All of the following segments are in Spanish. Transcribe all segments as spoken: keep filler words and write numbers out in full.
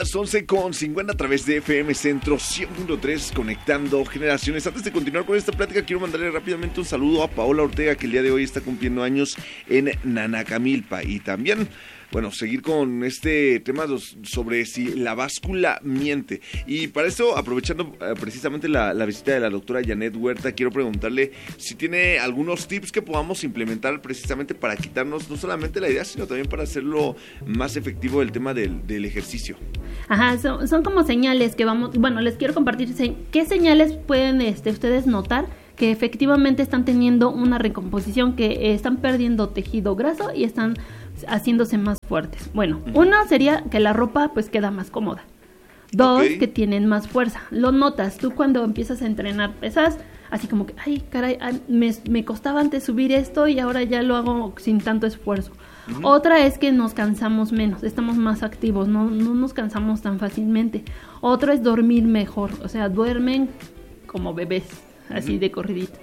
las once con cincuenta a través de F M Centro cien punto tres, conectando generaciones. Antes de continuar con esta plática, quiero mandarle rápidamente un saludo a Paola Ortega, que el día de hoy está cumpliendo años en Nanacamilpa. Y también, bueno, seguir con este tema sobre si la báscula miente. Y para eso, aprovechando uh, precisamente la, la visita de la doctora Janet Huerta, quiero preguntarle si tiene algunos tips que podamos implementar precisamente para quitarnos no solamente la idea, sino también para hacerlo más efectivo el tema del, del ejercicio. Ajá, son, son como señales que vamos, bueno, les quiero compartir se, qué señales pueden este, ustedes notar que efectivamente están teniendo una recomposición, que eh, están perdiendo tejido graso y están haciéndose más fuertes. Bueno, uh-huh. Uno sería que la ropa pues queda más cómoda. Dos, okay. Que tienen más fuerza. Lo notas, tú cuando empiezas a entrenar pesas, así como que, ay, caray, me, me costaba antes subir esto y ahora ya lo hago sin tanto esfuerzo. Uh-huh. Otra es que nos cansamos menos, estamos más activos, no, no nos cansamos tan fácilmente. Otro es dormir mejor, o sea, duermen como bebés, así uh-huh. de corridito.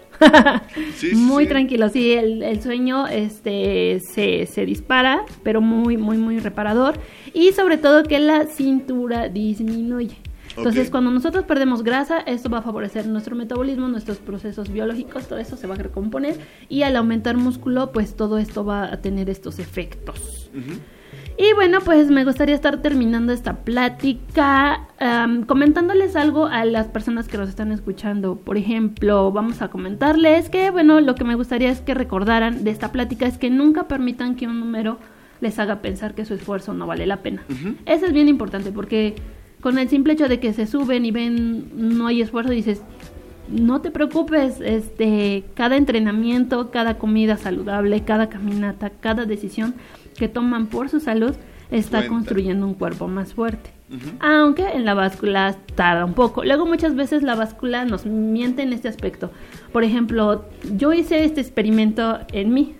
Sí, muy sí. Tranquilo, sí, el, el sueño este se, se dispara, pero muy, muy, muy reparador. Y sobre todo que la cintura disminuye. Entonces, okay. Cuando nosotros perdemos grasa, esto va a favorecer nuestro metabolismo, nuestros procesos biológicos, todo eso se va a recomponer. Y al aumentar músculo, pues todo esto va a tener estos efectos. Uh-huh. Y bueno, pues me gustaría estar terminando esta plática um, comentándoles algo a las personas que nos están escuchando. Por ejemplo, vamos a comentarles que, bueno, lo que me gustaría es que recordaran de esta plática es que nunca permitan que un número les haga pensar que su esfuerzo no vale la pena. Uh-huh. Eso es bien importante porque con el simple hecho de que se suben y ven no hay esfuerzo, dices, no te preocupes, este, cada entrenamiento, cada comida saludable, cada caminata, cada decisión que toman por su salud está Cuenta. construyendo un cuerpo más fuerte. Uh-huh. Aunque en la báscula tarda un poco. Luego muchas veces la báscula nos miente en este aspecto. Por ejemplo, yo hice este experimento en mí.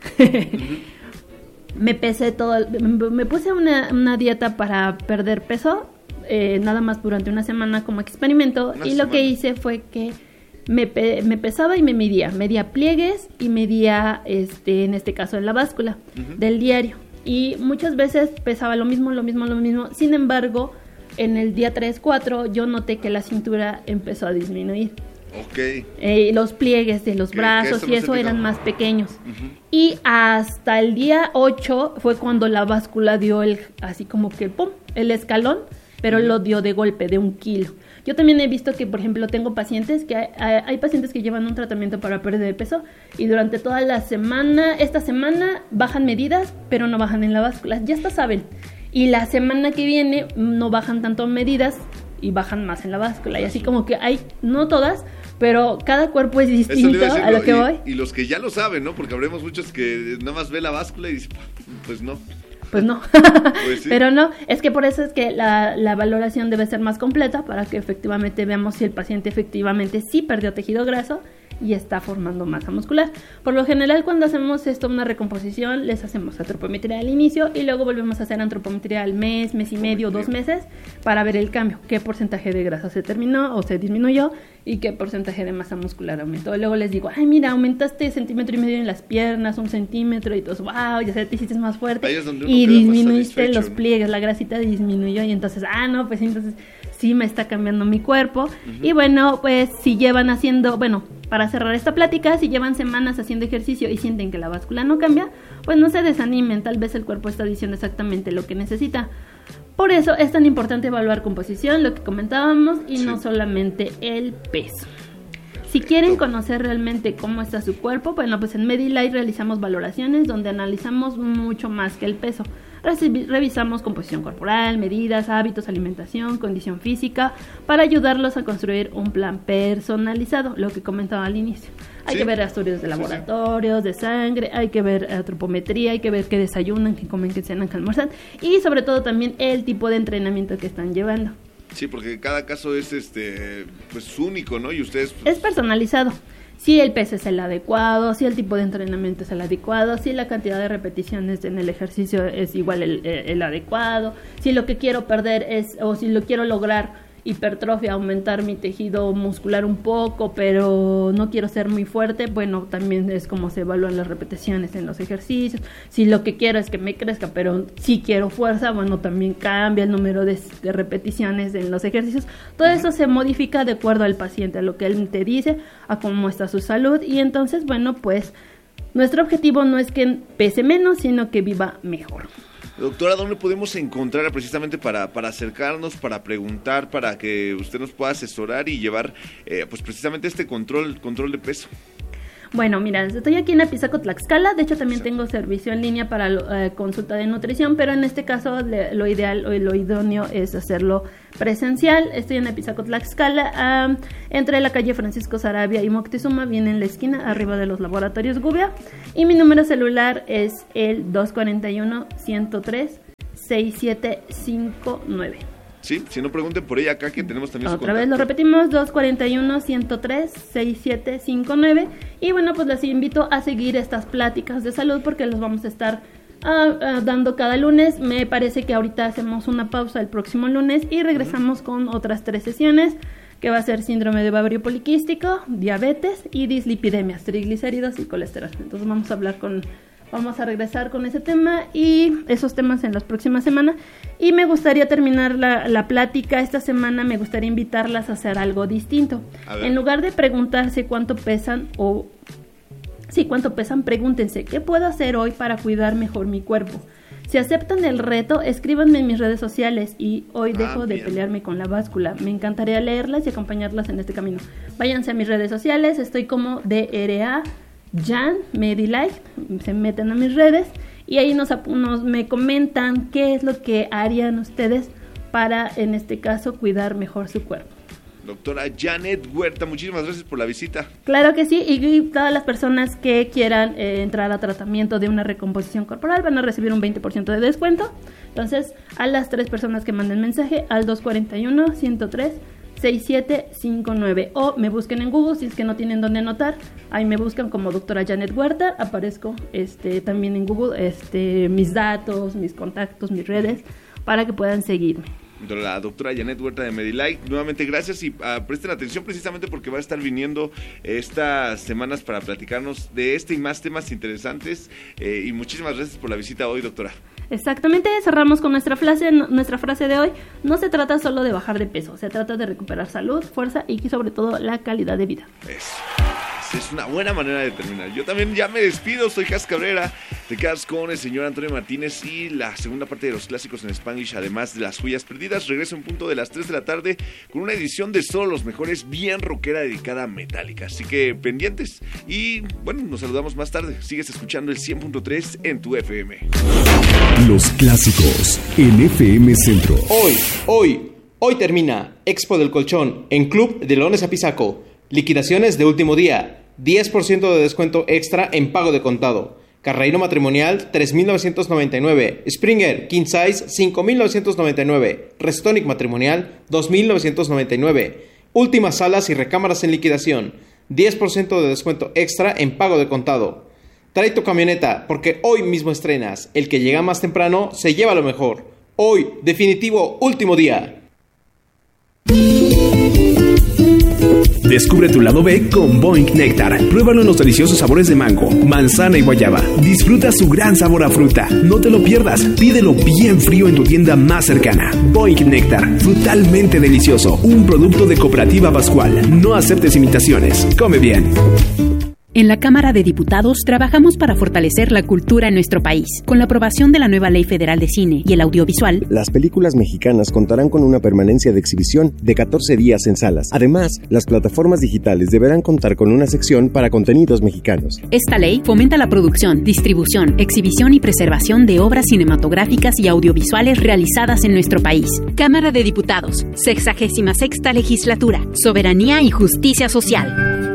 Uh-huh. Me pesé todo, me, me puse una, una dieta para perder peso, eh, nada más durante una semana como experimento. Una y semana. Lo que hice fue que Me, pe- me pesaba y me medía, medía pliegues y medía, este, en este caso en la báscula uh-huh. del diario, y muchas veces pesaba lo mismo, lo mismo, lo mismo. Sin embargo, en el día tres, cuatro yo noté que la cintura empezó a disminuir. Okay. Eh, los pliegues de los ¿Qué, brazos y eso eran más pequeños. Uh-huh. Y hasta el día ocho fue cuando la báscula dio el, así como que pum, el escalón, pero uh-huh. lo dio de golpe, de un kilo. Yo también he visto que, por ejemplo, tengo pacientes que hay, hay pacientes que llevan un tratamiento para pérdida de peso y durante toda la semana, esta semana bajan medidas, pero no bajan en la báscula, ya hasta saben. Y la semana que viene no bajan tanto medidas y bajan más en la báscula. Y así como que hay, no todas, pero cada cuerpo es distinto a, a lo que y, voy. Y los que ya lo saben, ¿no? Porque habremos muchos que nada más ve la báscula y dicen, pues no. Pues no, pues sí. Pero no, es que por eso es que la, la valoración debe ser más completa para que efectivamente veamos si el paciente efectivamente sí perdió tejido graso y está formando masa muscular. Por lo general, cuando hacemos esto, una recomposición, les hacemos antropometría al inicio y luego volvemos a hacer antropometría al mes, mes y medio, dos meses para ver el cambio, qué porcentaje de grasa se terminó o se disminuyó y qué porcentaje de masa muscular aumentó. Luego les digo, ay, mira, aumentaste centímetro y medio en las piernas, un centímetro, y todos, wow, ya se te hiciste más fuerte y disminuiste los pliegues, la grasita disminuyó y entonces, ah, no, pues entonces sí me está cambiando mi cuerpo. Uh-huh. Y bueno, pues si llevan haciendo, bueno, para cerrar esta plática, si llevan semanas haciendo ejercicio y sienten que la báscula no cambia, pues no se desanimen, tal vez el cuerpo está diciendo exactamente lo que necesita. Por eso es tan importante evaluar composición, lo que comentábamos, y sí. no solamente el peso. Si quieren conocer realmente cómo está su cuerpo, bueno, pues en Medilife realizamos valoraciones donde analizamos mucho más que el peso. Revisamos composición corporal, medidas, hábitos, alimentación, condición física, para ayudarlos a construir un plan personalizado, lo que comentaba al inicio. Hay sí. que ver estudios de laboratorios, de sangre, hay que ver antropometría, hay que ver qué desayunan, qué comen, qué cenan, qué almuerzan, y sobre todo también el tipo de entrenamiento que están llevando. Sí, porque cada caso es este pues único, ¿no? Y ustedes... Pues... Es personalizado. Si el peso es el adecuado, si el tipo de entrenamiento es el adecuado, si la cantidad de repeticiones en el ejercicio es igual el, el adecuado, si lo que quiero perder es, o si lo quiero lograr hipertrofia, aumentar mi tejido muscular un poco, pero no quiero ser muy fuerte, bueno, también es como se evalúan las repeticiones en los ejercicios. Si lo que quiero es que me crezca, pero sí quiero fuerza, bueno, también cambia el número de, de repeticiones en los ejercicios. Todo eso se modifica de acuerdo al paciente, a lo que él te dice, a cómo está su salud, y entonces, bueno, pues nuestro objetivo no es que pese menos, sino que viva mejor. Doctora, ¿dónde podemos encontrar precisamente para, para acercarnos, para preguntar, para que usted nos pueda asesorar y llevar eh, pues precisamente este control, control de peso? Bueno, mira, estoy aquí en Apizaco, Tlaxcala. De hecho, también tengo servicio en línea para eh, consulta de nutrición, pero en este caso le, lo ideal o lo idóneo es hacerlo presencial. Estoy en Apizaco, Tlaxcala, um, entre la calle Francisco Sarabia y Moctezuma, bien en la esquina, arriba de los laboratorios Gubia. Y mi número celular es el dos cuatro uno, uno cero tres, seis siete cinco nueve. Sí, si no pregunten por ella acá que tenemos también Otra su contacto. vez lo repetimos, dos cuatro uno, uno cero tres, seis siete cinco nueve. Y bueno, pues les invito a seguir estas pláticas de salud porque los vamos a estar uh, uh, dando cada lunes. Me parece que ahorita hacemos una pausa el próximo lunes y regresamos uh-huh. con otras tres sesiones, que va a ser síndrome de ovario poliquístico, diabetes y dislipidemias, triglicéridos y colesterol. Entonces vamos a hablar con... Vamos a regresar con ese tema y esos temas en las próximas semanas. Y me gustaría terminar la, la plática. Esta semana me gustaría invitarlas a hacer algo distinto. En lugar de preguntarse cuánto pesan o... Sí, cuánto pesan, pregúntense, ¿qué puedo hacer hoy para cuidar mejor mi cuerpo? Si aceptan el reto, escríbanme en mis redes sociales y hoy dejo ah, de pelearme con la báscula. Me encantaría leerlas y acompañarlas en este camino. Váyanse a mis redes sociales, estoy como D R A Jan Medilife, se meten a mis redes y ahí nos, nos me comentan qué es lo que harían ustedes para, en este caso, cuidar mejor su cuerpo. Doctora Janet Huerta, muchísimas gracias por la visita. Claro que sí, y todas las personas que quieran eh, entrar a tratamiento de una recomposición corporal van a recibir un veinte por ciento de descuento. Entonces, a las tres personas que manden mensaje al dos cuatro uno, uno cero tres, seis siete cinco nueve o me busquen en Google si es que no tienen dónde anotar. Ahí me buscan como doctora Janet Huerta, aparezco este también en Google, este mis datos, mis contactos, mis redes para que puedan seguirme. La doctora Janet Huerta de Medilife, nuevamente gracias y uh, presten atención precisamente porque va a estar viniendo estas semanas para platicarnos de este y más temas interesantes eh, y muchísimas gracias por la visita hoy, doctora. Exactamente, cerramos con nuestra frase, nuestra frase de hoy. No se trata solo de bajar de peso, se trata de recuperar salud, fuerza y sobre todo la calidad de vida. Eso. Es una buena manera de terminar. Yo también ya me despido, soy Jas Cabrera. Te quedas con el señor Antonio Martínez y la segunda parte de los clásicos en Spanglish, además de las joyas perdidas. Regreso en punto de las tres de la tarde con una edición de Solo los Mejores, bien rockera, dedicada a Metallica. Así que pendientes. Y bueno, nos saludamos más tarde. Sigues escuchando el cien punto tres en tu F M. Los clásicos en F M Centro. Hoy, hoy, hoy termina Expo del Colchón en Club de Leones Apizaco. Liquidaciones de último día. diez por ciento de descuento extra en pago de contado. Carreiro matrimonial tres mil novecientos noventa y nueve. Springer King Size cinco mil novecientos noventa y nueve. Restonic matrimonial dos mil novecientos noventa y nueve. Últimas salas y recámaras en liquidación. diez por ciento de descuento extra en pago de contado. Trae tu camioneta porque hoy mismo estrenas. El que llega más temprano se lleva lo mejor. Hoy, definitivo, último día. Descubre tu lado B con Boing Néctar. Pruébalo en los deliciosos sabores de mango, manzana y guayaba. Disfruta su gran sabor a fruta. No te lo pierdas. Pídelo bien frío en tu tienda más cercana. Boing Néctar, frutalmente delicioso. Un producto de Cooperativa Pascual. No aceptes imitaciones. Come bien. En la Cámara de Diputados trabajamos para fortalecer la cultura en nuestro país. Con la aprobación de la nueva Ley Federal de Cine y el Audiovisual, las películas mexicanas contarán con una permanencia de exhibición de catorce días en salas. Además, las plataformas digitales deberán contar con una sección para contenidos mexicanos. Esta ley fomenta la producción, distribución, exhibición y preservación de obras cinematográficas y audiovisuales realizadas en nuestro país. Cámara de Diputados, sexagésima sexta Legislatura, Soberanía y Justicia Social.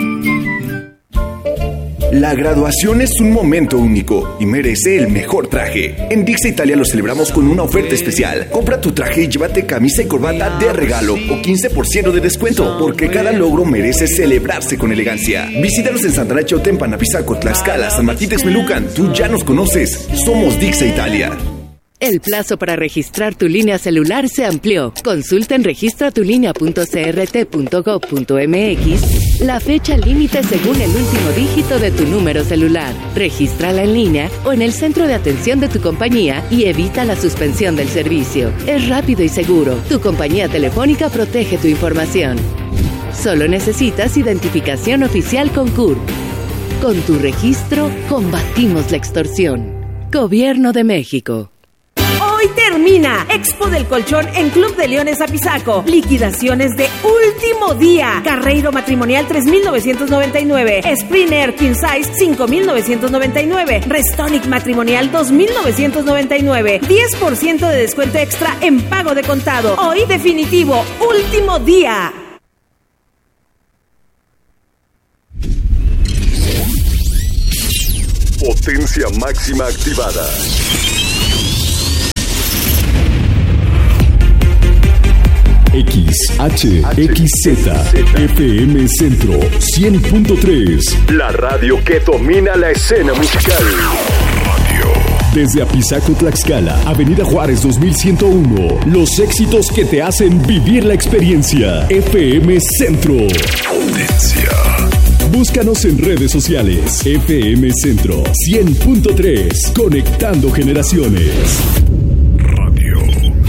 La graduación es un momento único y merece el mejor traje. En Dixa Italia lo celebramos con una oferta especial. Compra tu traje y llévate camisa y corbata de regalo o quince por ciento de descuento, porque cada logro merece celebrarse con elegancia. Visítanos en Santana, Chautempan, Apizaco, Tlaxcala, San Martín Texmelucan. Tú ya nos conoces. Somos Dixa Italia. El plazo para registrar tu línea celular se amplió. Consulta en registra tu línea punto c r t punto gob punto m x la fecha límite según el último dígito de tu número celular. Regístrala en línea o en el centro de atención de tu compañía y evita la suspensión del servicio. Es rápido y seguro. Tu compañía telefónica protege tu información. Solo necesitas identificación oficial con C U R. Con tu registro, combatimos la extorsión. Gobierno de México. Hoy termina Expo del Colchón en Club de Leones Apizaco. Liquidaciones de último día. Carreiro matrimonial tres mil novecientos noventa y nueve. Spring Air King Size cinco mil novecientos noventa y nueve. Restonic matrimonial dos mil novecientos noventa y nueve. diez por ciento de descuento extra en pago de contado. Hoy definitivo, último día. Potencia máxima activada. X H X Z F M Centro cien punto tres. La radio que domina la escena musical. Desde Apizaco, Tlaxcala, Avenida Juárez dos mil ciento uno. Los éxitos que te hacen vivir la experiencia. F M Centro. Potencia. Búscanos en redes sociales. F M Centro cien punto tres. Conectando generaciones. Radio.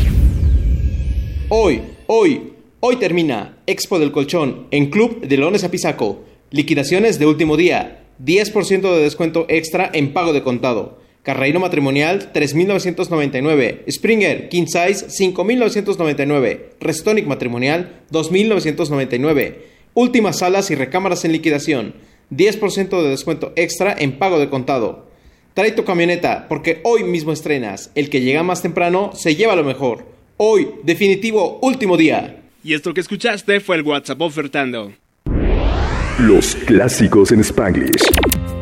Hoy, hoy, hoy termina Expo del Colchón en Club de Leones Apizaco. Liquidaciones de último día. diez por ciento de descuento extra en pago de contado. Carreiro matrimonial tres mil novecientos noventa y nueve. Springer King Size cinco mil novecientos noventa y nueve. Restonic matrimonial dos mil novecientos noventa y nueve. Últimas salas y recámaras en liquidación. diez por ciento de descuento extra en pago de contado. Trae tu camioneta porque hoy mismo estrenas. El que llega más temprano se lleva lo mejor. Hoy, definitivo, último día. Y esto que escuchaste fue el WhatsApp ofertando. Los clásicos en Spanglish.